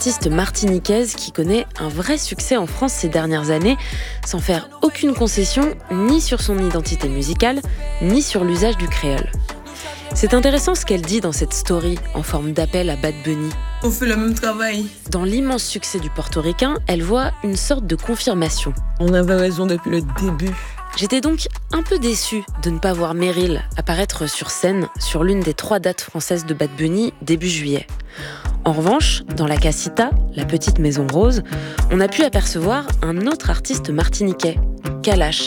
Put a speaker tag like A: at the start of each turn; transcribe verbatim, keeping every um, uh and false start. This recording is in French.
A: artiste martiniquaise qui connaît un vrai succès en France ces dernières années, sans faire aucune concession ni sur son identité musicale, ni sur l'usage du créole. C'est intéressant ce qu'elle dit dans cette story, en forme d'appel à Bad Bunny.
B: On fait le même travail.
A: Dans l'immense succès du portoricain, elle voit une sorte de confirmation.
B: On avait raison depuis le début.
A: J'étais donc un peu déçue de ne pas voir Meryl apparaître sur scène sur l'une des trois dates françaises de Bad Bunny début juillet. En revanche, dans la Casita, la petite maison rose, on a pu apercevoir un autre artiste martiniquais, Kalash.